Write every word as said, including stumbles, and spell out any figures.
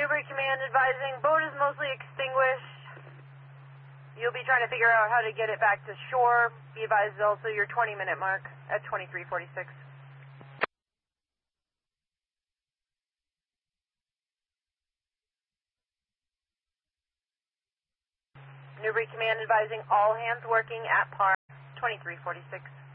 Newbury Command advising, boat is mostly extinguished. You'll be trying to figure out how to get it back to shore. Be advised also your twenty minute mark at twenty-three forty-six. Newbury Command advising all hands working at par, twenty-three forty-six.